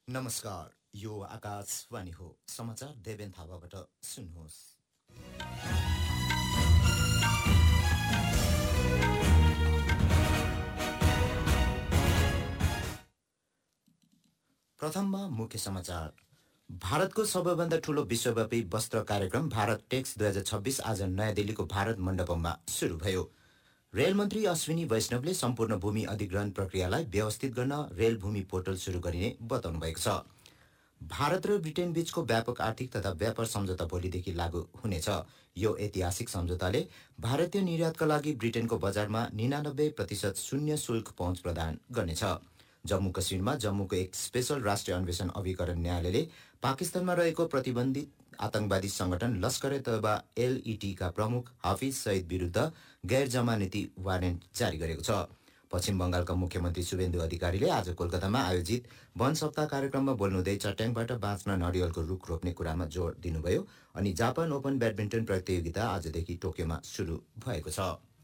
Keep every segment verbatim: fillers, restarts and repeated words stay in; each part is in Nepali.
नमस्कार, यो आकाशवाणी हो। समाचार देवेन थापाबाट सुन्नुहोस्। प्रथममा मुख्य समाचार। भारतको सबैभन्दा ठूलो विश्वव्यापी वस्त्र कार्यक्रम भारत टेक्स दुई हजार छब्बीस आज नयाँ दिल्लीको भारत मण्डपममा सुरु भयो। रेल मन्त्री अश्विनी वैष्णवले सम्पूर्ण भूमि अधिग्रहण प्रक्रियालाई व्यवस्थित गर्न रेल भूमि पोर्टल सुरु गरिने बताउनु भएको छ। भारत र ब्रिटेन बीचको व्यापक आर्थिक तथा व्यापार सम्झौता भोलिदेखि लागू हुनेछ। यो ऐतिहासिक सम्झौताले भारतीय निर्यातका लागि ब्रिटेनको बजारमा निनानब्बे प्रतिशत शून्य शुल्क पहुँच प्रदान गर्नेछ। जम्मू कश्मीरमा जम्मूको एक स्पेशल राष्ट्रिय अन्वेषण अभिकरण न्यायालयले पाकिस्तानमा रहेको प्रतिबन्धित आतंकवादी संगठन लस्कर ए तोयबा एलईटीका प्रमुख हाफिज सईद विरुद्ध गैर जमानती वारेन्ट जारी गरेको छ। पश्चिम बंगालका मुख्यमन्त्री शुभेन्दु अधिकारीले आज कोलकातामा आयोजित वन सप्ताह कार्यक्रममा बोल्नुहुँदै चट्याङबाट बाँच्न नरिवलको रुख रोप्ने कुरामा जोड दिनुभयो। अनि जापान ओपन ब्याडमिन्टन प्रतियोगिता आजदेखि टोकियोमा सुरु भएको छ।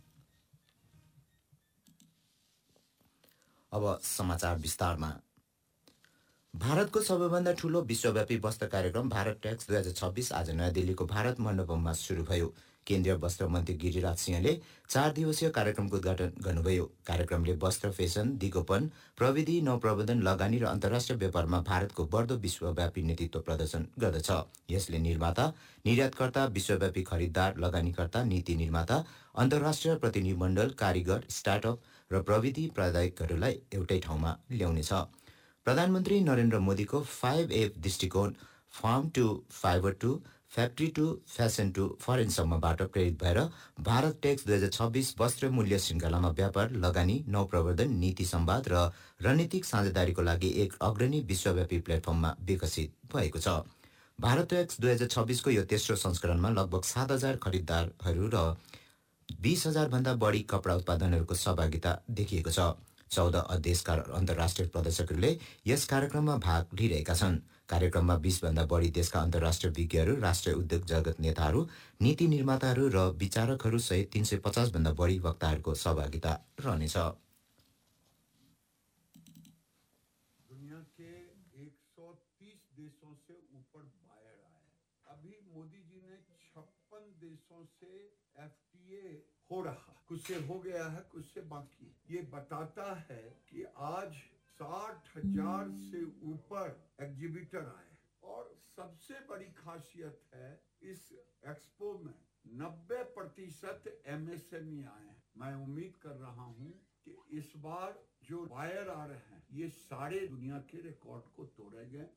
अब समाचार विस्तारमा। भारतको सबैभन्दा ठूलो विश्वव्यापी वस्त्र कार्यक्रम भारत टेक्स दुई हजार छब्बीस आज नयाँ दिल्लीको भारत मण्डपममा सुरु भयो। केन्द्रीय वस्त्र मन्त्री गिरिराज सिंहले चार दिवसीय कार्यक्रमको उद्घाटन गर्नुभयो। कार्यक्रमले वस्त्र फेसन, दिगोपन, प्रविधि, नवप्रबन्धन, लगानी र अन्तर्राष्ट्रिय व्यापारमा भारतको बढ्दो विश्वव्यापी नेतृत्व प्रदर्शन गर्दछ। यसले निर्माता, निर्यातकर्ता, विश्वव्यापी खरिददार, लगानीकर्ता, नीति निर्माता, अन्तर्राष्ट्रिय प्रतिनिधिमण्डल, कारिगर, स्टार्टअप र प्रविधि प्रदायकहरूलाई एउटै ठाउँमा ल्याउनेछ। प्रधानमन्त्री नरेन्द्र मोदीको फाइभ एफ दृष्टिकोण farm two fibre two factory two fashion two फरेनसम्मबाट प्रेरित भएर भारत टेक्स दुई हजार छब्बीस वस्त्र मूल्य श्रृङ्खलामा व्यापार, लगानी, नवप्रवर्धन, नीति सम्वाद र रणनीतिक साझेदारीको लागि एक अग्रणी विश्वव्यापी प्लेटफर्ममा विकसित भएको छ। भारत टेक्स दुई हजार छब्बीसको यो तेस्रो संस्करणमा लगभग सात हजार खरिददारहरू र बीस हजार भन्दा बढी कपडा उत्पादनहरूको सहभागिता देखिएको छ। चौध देशका अन्तर्राष्ट्रिय प्रदर्शकहरूले यस कार्यक्रममा भाग लिइरहेका छन्। कार्यक्रममा बीस भन्दा बढी देशका अन्तर्राष्ट्रिय विज्ञहरू, राष्ट्रिय उद्योग जगत नेताहरू, नीति निर्माताहरू र विचारकहरू सहित तीन सय पचास भन्दा बढी वक्ताहरूको सहभागिता रहनेछ। दुनिया के एक सौ तीस देशों से ऊपर बायर आए। अभी मोदी जी ने छप्पन देशों से एफटीए हो रहा, कुछ से हो गया है, कुछ से बाकी है। ये बताता है कि आज साठ हजार से ऊपर एग्जीबिटर आए और सबसे बड़ी खासियत है इस एक्सपो में नब्बे प्रतिशत एमएसएमई आए हैं। मैं उम्मीद कर रहा हूं कि इस बार जो बायर आ रहे हैं ये सारे दुनिया के रिकॉर्ड को तोड़ेंगे।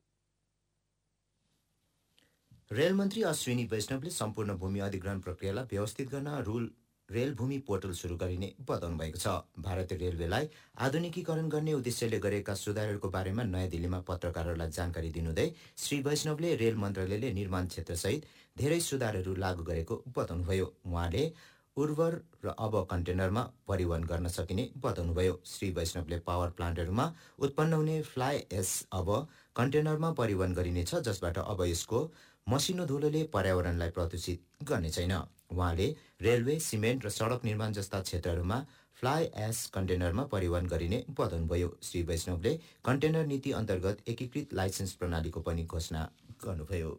रेल मन्त्री अश्विनी वैष्णवले सम्पूर्ण भूमि अधिग्रहण प्रक्रियालाई व्यवस्थित गर्न रूल रेल भूमि पोर्टल सुरु गरिने बताउनु भएको छ। भारतीय रेलवेलाई आधुनिकीकरण गर्ने उद्देश्यले गरेका सुधारहरूको बारेमा नयाँ दिल्लीमा पत्रकारहरूलाई जानकारी दिनुहुँदै श्री वैष्णवले रेल मन्त्रालयले निर्माण क्षेत्रसहित धेरै सुधारहरू लागू गरेको बताउनुभयो। उहाँले उर्वर र अब कन्टेनरमा परिवहन गर्न सकिने बताउनुभयो। श्री वैष्णवले पावर प्लान्टहरूमा उत्पन्न हुने फ्लाइ एस अब कन्टेनरमा परिवहन गरिनेछ, जसबाट अब यसको मसिनो धुलोले पर्यावरणलाई प्रदूषित गर्ने छैन। उहाँले रेलवे, सिमेन्ट र सडक निर्माण जस्ता क्षेत्रहरूमा फ्लाइ एस कन्टेनरमा परिवहन गरिने बताउनुभयो। श्री वैष्णवले कन्टेनर नीति अन्तर्गत एकीकृत लाइसेन्स प्रणालीको पनि घोषणा गर्नुभयो।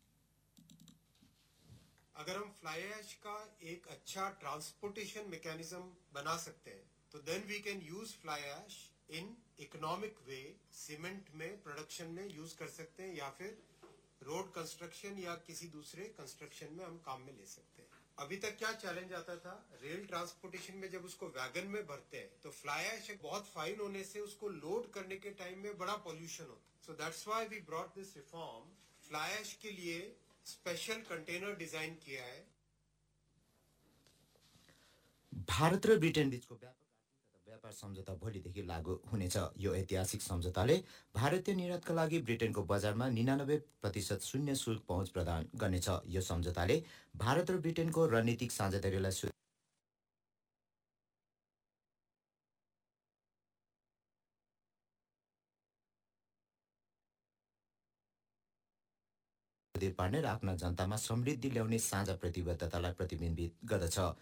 अगर हम फ्लाई ऐश का एक अच्छा ट्रांसपोर्टेशन मैकेनिज्म बना सकते हैं तो then we can use fly ash in economic way, cement में प्रोडक्शन में यूज कर सकते हैं या फिर रोड कंस्ट्रक्शन या किसी दूसरे कंस्ट्रक्शन में हम काम में ले सकते हैं। अभी तक क्या चैलेंज आता था, रेल ट्रांसपोर्टेशन में जब उसको वैगन में भरते हैं तो फ्लाई ऐश बहुत फाइन होने से उसको लोड करने के टाइम में बड़ा पॉल्यूशन होता है। So that's why we brought this reform. Fly ash के लिए स्पेशल कंटेनर डिजाइन किया है। भारत र ब्रिटेन बीचको व्यापक व्यापार सम्झौता भोलिदेखि लागू हुनेछ। यो ऐतिहासिक सम्झौताले भारतीय निर्यातका लागि ब्रिटेनको बजारमा निनानब्बे प्रतिशत शून्य शुल्क पहुँच प्रदान गर्नेछ। यो सम्झौताले भारत र ब्रिटेनको रणनीतिक साझेदारीलाई पार्ने र आफ्ना जनतामा समृद्धि ल्याउने साझा प्रतिबद्धतालाई प्रतिबिम्बित गर्दछ।